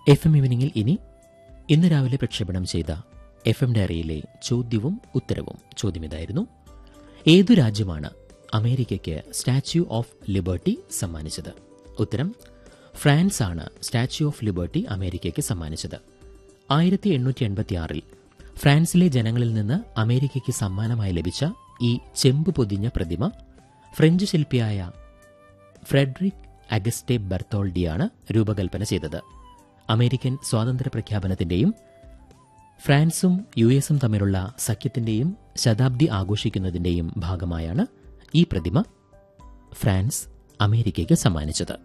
FM ഈവനിങ്ങിൽ ഇന്ന് രാവിലെ പ്രക്ഷേപണം ചെയ്ത FM ഡയറിയിലെ ചോദ്യവും ഉത്തരവും. ചോദ്യം ഇതായിരുന്നു: ഏതു രാജ്യമാണ് അമേരിക്കയ്ക്ക് സ്റ്റാച്യു ഓഫ് ലിബർട്ടി സമ്മാനിച്ചത്? ഉത്തരം: ഫ്രാൻസ് ആണ് സ്റ്റാച്യു ഓഫ് ലിബർട്ടി അമേരിക്കയ്ക്ക് സമ്മാനിച്ചത്. 1886 ഫ്രാൻസിലെ ജനങ്ങളിൽ നിന്ന് അമേരിക്കയ്ക്ക് സമ്മാനമായി ലഭിച്ച ഈ ചെമ്പ് പൊതിഞ്ഞ പ്രതിമ ഫ്രഞ്ച് ശില്പിയായ ഫ്രെഡറിക് അഗസ്റ്റെ ബെർത്തോൾഡിയാണ് രൂപകൽപ്പന ചെയ്തത്. അമേരിക്കൻ സ്വാതന്ത്ര്യ പ്രഖ്യാപനത്തിന്റെയും ഫ്രാൻസും US-ഉം തമ്മിലുള്ള സഖ്യത്തിന്റെയും ശതാബ്ദി ആഘോഷിക്കുന്നതിന്റെയും ഭാഗമായാണ് ഈ പ്രതിമ ഫ്രാൻസ് അമേരിക്കയ്ക്ക് സമ്മാനിച്ചത്.